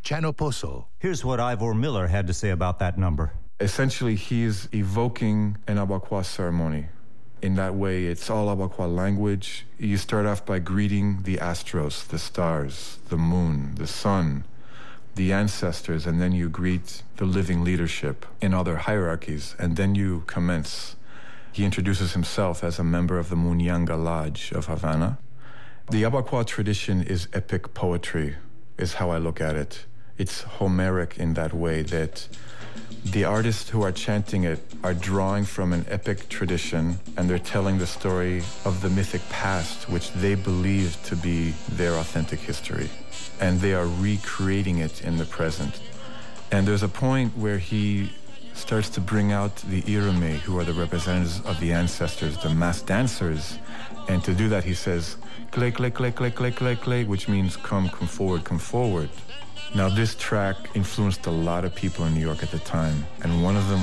Chanoposo. Here's what Ivor Miller had to say about that number. Essentially, he's evoking an Abuakwa ceremony. In that way, it's all Abuakwa language. You start off by greeting the astros, the stars, the moon, the sun, the ancestors, and then you greet the living leadership in other hierarchies, and then you commence. He introduces himself as a member of the Munyanga Lodge of Havana. The Abuakwa tradition is epic poetry, is how I look at it. It's Homeric in that way that the artists who are chanting it are drawing from an epic tradition, and they're telling the story of the mythic past, which they believe to be their authentic history. And they are recreating it in the present. And there's a point where he starts to bring out the Irame, who are the representatives of the ancestors, the mass dancers. And to do that, he says, "Kle, kle, kle, kle, kle, kle, kle," which means come forward, come forward. Now, this track influenced a lot of people in New York at the time, and one of them